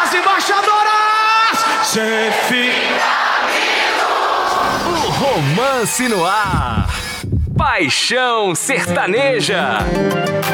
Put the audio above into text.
As embaixadoras! Cê fica. O romance no ar. Paixão sertaneja.